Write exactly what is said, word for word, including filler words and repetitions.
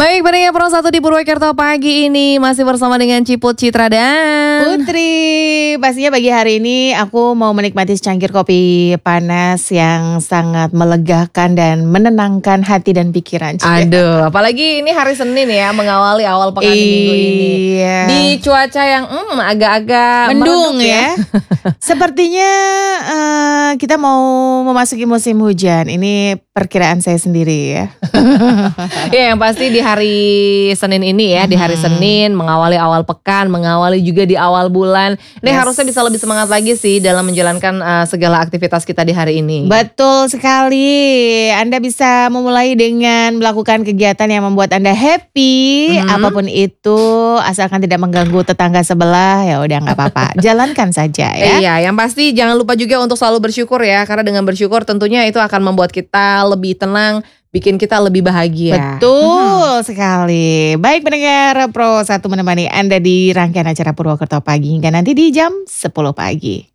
Baik, pendengar Pro satu di Purwokerto pagi ini masih bersama dengan Ciput, Citra dan Putri. Pastinya pagi hari ini aku mau menikmati secangkir kopi panas yang sangat melegakan dan menenangkan hati dan pikiran. Aduh, apalagi ini hari Senin ya, mengawali awal pekan di minggu ini. Iya. Di cuaca yang hmm, agak-agak mendung meredup ya. Sepertinya uh, kita mau memasuki musim hujan. Ini perkiraan saya sendiri ya. Ya, yang pasti di hari Senin ini ya, di hari Senin mengawali awal pekan, mengawali juga di awal bulan. Ini Yes. harusnya bisa lebih semangat lagi sih dalam menjalankan uh, segala aktivitas kita di hari ini. Betul sekali. Anda bisa memulai dengan melakukan kegiatan yang membuat Anda happy, Mhm. apapun itu, asalkan tidak mengganggu tetangga sebelah, ya udah nggak apa-apa. Jalankan saja ya. Iya, yang pasti jangan lupa juga untuk selalu bersyukur ya, karena dengan bersyukur tentunya itu akan membuat kita lebih tenang, bikin kita lebih bahagia. Betul sekali. Baik, pendengar Pro satu menemani Anda di rangkaian acara Purwokerto Pagi hingga nanti di jam sepuluh pagi.